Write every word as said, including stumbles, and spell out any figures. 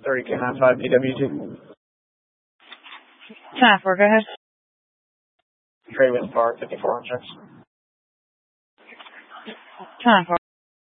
thirty K nine five D W two. Time for, go ahead. Trayvon Park, fifty-four hundred. Time for.